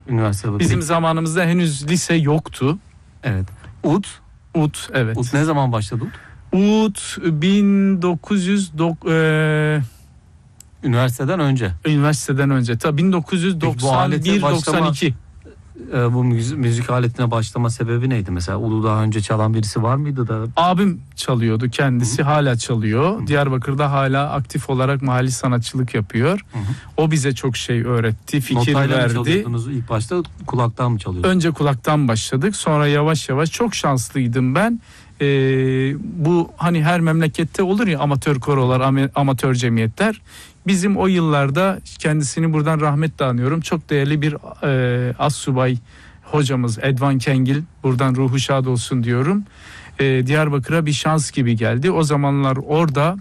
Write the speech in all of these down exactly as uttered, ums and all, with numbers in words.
Üniversite Bizim zamanımızda henüz lise yoktu. Evet. Ud? Ud, evet. Ud ne zaman başladı Ud? Ud bin dokuz yüz dok- e, Üniversiteden önce. Üniversiteden önce. Tabii bin dokuz yüz doksan bir doksan iki. E, bu müzik, müzik aletine başlama sebebi neydi? Mesela Ud'u daha önce çalan birisi var mıydı da? Abim çalıyordu kendisi. Hı-hı. Hala çalıyor. Hı-hı. Diyarbakır'da hala aktif olarak mahalli sanatçılık yapıyor. Hı-hı. O bize çok şey öğretti, fikir Notayla verdi. Notayla mı çalıyordunuz ilk başta, kulaktan mı çalıyordunuz? Önce kulaktan başladık. Sonra yavaş yavaş, çok şanslıydım ben. Ee, bu hani her memlekette olur ya, amatör korolar, am- amatör cemiyetler. Bizim o yıllarda, kendisini buradan rahmetle anıyorum, çok değerli bir e, assubay hocamız Edvan Kengil, buradan ruhu şad olsun diyorum. E, Diyarbakır'a bir şans gibi geldi. O zamanlar orada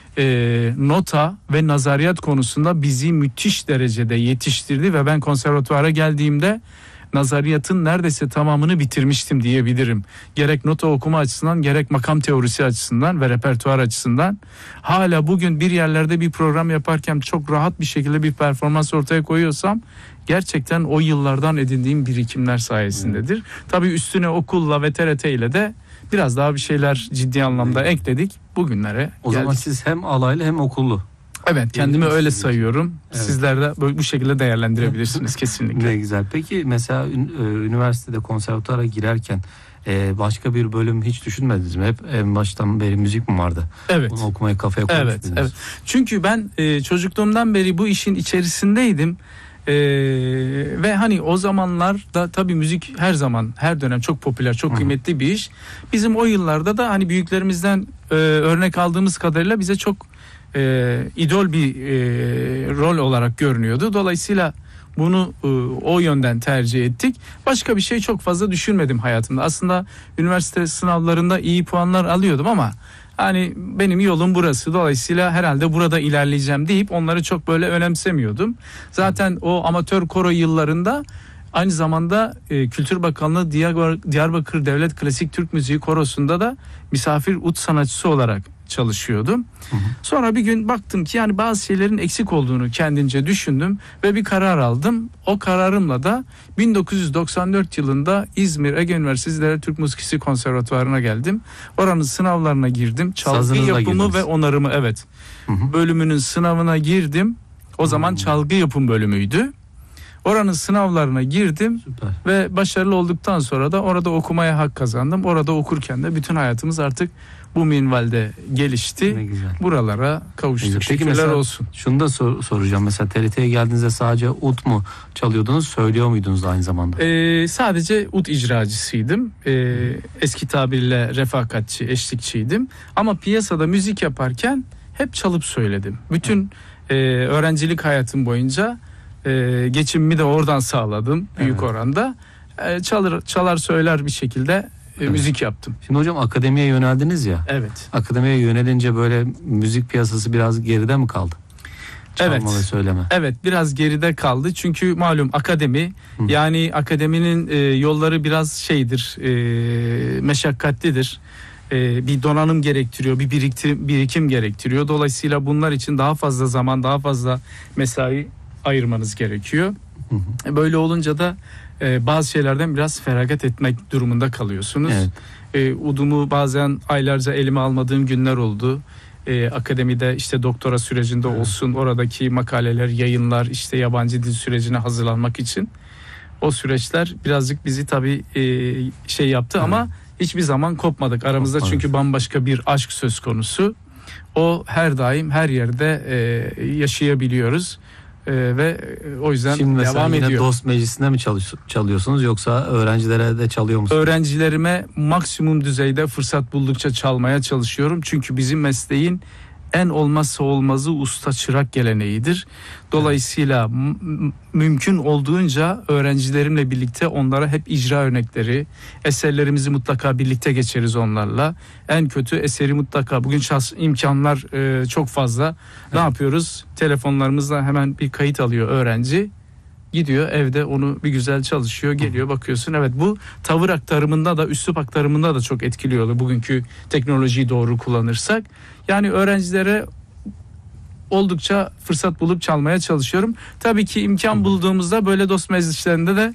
e, nota ve nazariyat konusunda bizi müthiş derecede yetiştirdi ve ben konservatuvara geldiğimde nazariyatın neredeyse tamamını bitirmiştim diyebilirim. Gerek nota okuma açısından, gerek makam teorisi açısından ve repertuar açısından. Hala bugün bir yerlerde bir program yaparken çok rahat bir şekilde bir performans ortaya koyuyorsam gerçekten o yıllardan edindiğim birikimler sayesindedir. Hmm. Tabii üstüne okulla ve T R T ile de biraz daha bir şeyler ciddi anlamda hmm. ekledik. Bugünlere o geldik. Zaman siz hem alaylı hem okullu. Evet, kendimi öyle sayıyorum. Evet. Sizler de böyle bu şekilde değerlendirebilirsiniz kesinlikle. Ne güzel. Peki mesela üniversitede konservatuvara girerken başka bir bölüm hiç düşünmediniz mi? Hep en baştan beri müzik mi vardı? Evet. Bunu okumayı kafaya koymuştunuz. Evet, evet. Çünkü ben çocukluğumdan beri bu işin içerisindeydim. Ee, ve hani o zamanlarda tabii müzik her zaman, her dönem çok popüler, çok Hı. kıymetli bir iş. Bizim o yıllarda da hani büyüklerimizden e, örnek aldığımız kadarıyla bize çok e, idol bir e, rol olarak görünüyordu. Dolayısıyla bunu e, o yönden tercih ettik. Başka bir şey çok fazla düşünmedim hayatımda. Aslında üniversite sınavlarında iyi puanlar alıyordum ama hani benim yolum burası, dolayısıyla herhalde burada ilerleyeceğim deyip onları çok böyle önemsemiyordum. Zaten o amatör koro yıllarında aynı zamanda e, Kültür Bakanlığı Diyarbakır, Diyarbakır Devlet Klasik Türk Müziği Korosu'nda da misafir ud sanatçısı olarak çalışıyordum. Hı hı. Sonra bir gün baktım ki yani bazı şeylerin eksik olduğunu kendince düşündüm ve bir karar aldım. O kararımla da bin dokuz yüz doksan dört yılında İzmir Ege Üniversitesi Devlet Türk Müzik Konservatuvarı'na geldim. Oranın sınavlarına girdim. Çalgı Sazınızla yapımı girdiniz. Ve onarımı, evet. Hı hı. Bölümünün sınavına girdim. O zaman hı. çalgı yapım bölümüydü. Oranın sınavlarına girdim. Süper. Ve başarılı olduktan sonra da orada okumaya hak kazandım. Orada okurken de bütün hayatımız artık bu minvalde gelişti. Buralara kavuştuk. Peki şükürler olsun. Şunu da sor, soracağım. Mesela T R T'ye geldiğinizde sadece ud mu çalıyordunuz, söylüyor muydunuz aynı zamanda? Ee, sadece ud icracısıydım. Ee, eski tabirle refakatçi, eşlikçiydim. Ama piyasada müzik yaparken hep çalıp söyledim. Bütün e, öğrencilik hayatım boyunca e, geçimimi de oradan sağladım büyük evet. oranda. E, çalır, çalar söyler bir şekilde Evet. müzik yaptım. Şimdi hocam akademiye yöneldiniz ya. Evet. Akademiye yönelince böyle müzik piyasası biraz geride mi kaldı? Çalma evet. ve söyleme. Evet, biraz geride kaldı. Çünkü malum akademi, Hı. yani akademinin e, yolları biraz şeydir, e, meşakkatlidir. E, bir donanım gerektiriyor, bir birikim, birikim gerektiriyor. Dolayısıyla bunlar için daha fazla zaman, daha fazla mesai ayırmanız gerekiyor. Hı hı. Böyle olunca da Ee, bazı şeylerden biraz feragat etmek durumunda kalıyorsunuz. Evet. Ee, udumu bazen aylarca elime almadığım günler oldu. Ee, akademide işte doktora sürecinde evet. olsun, oradaki makaleler, yayınlar, işte yabancı dil sürecine hazırlanmak için. O süreçler birazcık bizi tabii e, şey yaptı evet. ama hiçbir zaman kopmadık aramızda. Kopmadık. Çünkü bambaşka bir aşk söz konusu. O her daim her yerde e, yaşayabiliyoruz. Ee, ve o yüzden Şimdi devam ediyor. Şimdi dost meclisinde mi çalış, çalıyorsunuz yoksa öğrencilere de çalıyor musunuz? Öğrencilerime maksimum düzeyde fırsat buldukça çalmaya çalışıyorum. Çünkü bizim mesleğin en olmazsa olmazı usta çırak geleneğidir. Dolayısıyla m- mümkün olduğunca öğrencilerimle birlikte onlara hep icra örnekleri, eserlerimizi mutlaka birlikte geçeriz onlarla. En kötü eseri mutlaka, bugün şans, imkanlar e, çok fazla. Evet. Ne yapıyoruz? Telefonlarımızla hemen bir kayıt alıyor öğrenci. Gidiyor evde onu bir güzel çalışıyor, geliyor, bakıyorsun. Evet, bu tavır aktarımında da, üslup aktarımında da çok etkiliyor bugünkü teknolojiyi doğru kullanırsak. Yani öğrencilere oldukça fırsat bulup çalmaya çalışıyorum. Tabii ki imkan bulduğumuzda böyle dost meclislerinde de